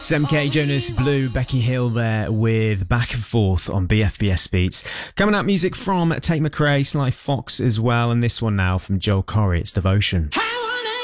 MK, Jonas Blue, Becky Hill there with Back and Forth on BFBS Beats. Coming up, music from Tate McRae, Sly Fox as well, and this one now from Joel Corry, it's Devotion. How